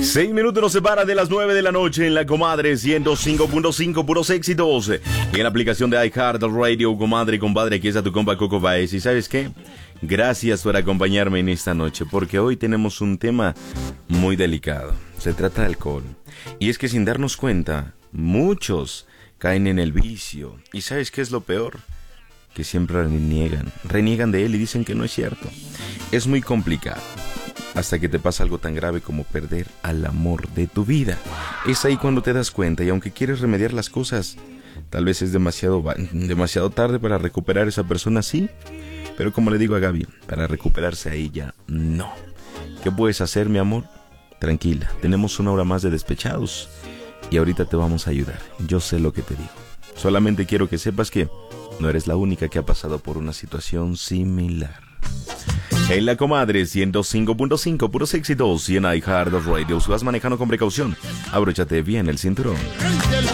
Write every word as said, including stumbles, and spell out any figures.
Seis minutos nos separa de las nueve de la noche en la Comadre ciento cinco punto cinco, puros éxitos. Y en la aplicación de iHeartRadio, comadre y compadre, aquí está tu compa Coco Baez. ¿Y sabes qué? Gracias por acompañarme en esta noche, porque hoy tenemos un tema muy delicado. Se trata de alcohol. Y es que sin darnos cuenta, muchos caen en el vicio. ¿Y sabes qué es lo peor? Que siempre reniegan, reniegan de él y dicen que no es cierto. Es muy complicado, hasta que te pasa algo tan grave como perder al amor de tu vida. Es ahí cuando te das cuenta, y aunque quieres remediar las cosas, tal vez es demasiado, demasiado tarde para recuperar a esa persona, sí. Pero como le digo a Gaby, para recuperarse a ella, no. ¿Qué puedes hacer, mi amor? Tranquila, tenemos una hora más de Despechados y ahorita te vamos a ayudar. Yo sé lo que te digo. Solamente quiero que sepas que no eres la única que ha pasado por una situación similar. En la Comadre ciento cinco punto cinco, puros éxitos, y en iHeartRadio, si vas manejando con precaución, abróchate bien el cinturón.